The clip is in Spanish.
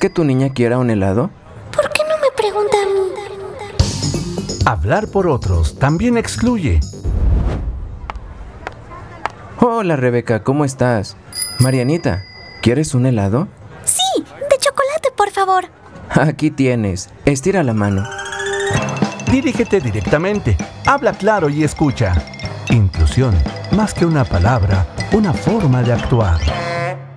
que tu niña quiera un helado? ¿Por qué no me pregunta a mí? Hablar por otros también excluye. Hola, Rebeca, ¿cómo estás? Marianita, ¿quieres un helado? Sí, de chocolate, por favor. Aquí tienes. Estira la mano. Dirígete directamente, habla claro y escucha. Inclusión, más que una palabra, una forma de actuar.